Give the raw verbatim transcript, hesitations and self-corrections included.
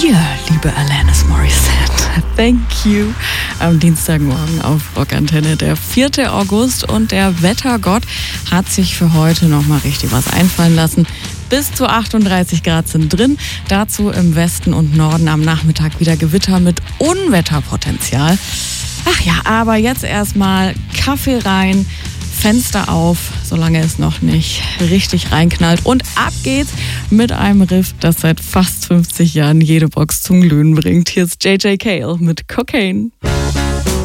dir, liebe Alanis Morissette. Thank you. Am Dienstagmorgen auf Rockantenne, der vierte August, und der Wettergott hat sich für heute nochmal richtig was einfallen lassen. Bis zu achtunddreißig Grad sind drin. Dazu im Westen und Norden am Nachmittag wieder Gewitter mit Unwetterpotenzial. Ach ja, aber jetzt erstmal Kaffee rein, Fenster auf, solange es noch nicht richtig reinknallt. Und ab geht's mit einem Riff, das seit fast fünfzig Jahren jede Box zum Glühen bringt. Hier ist J J Cale mit Cocaine.